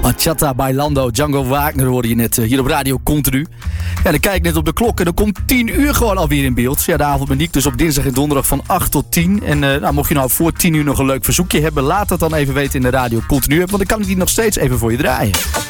Bachata Bailando, Django Wagner hoorde je net hier op Radio Continu. Ja, dan kijk ik net op de klok en dan komt 10 uur gewoon alweer in beeld. Ja, de avondmuziek dus op dinsdag en donderdag van 8 tot 10. En mocht je nou voor 10 uur nog een leuk verzoekje hebben, laat dat dan even weten in de Radio Continu app, want dan kan ik die nog steeds even voor je draaien.